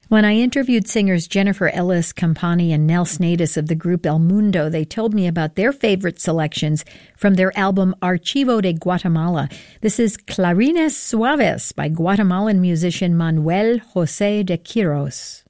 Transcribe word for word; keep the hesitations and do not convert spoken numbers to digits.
When I interviewed singers Jennifer Ellis Campani and Nell Snadis of the group El Mundo, they told me about their favorite selections from their album Archivo de Guatemala. This is Clarines Suaves by Guatemalan musician Manuel José de Quiros.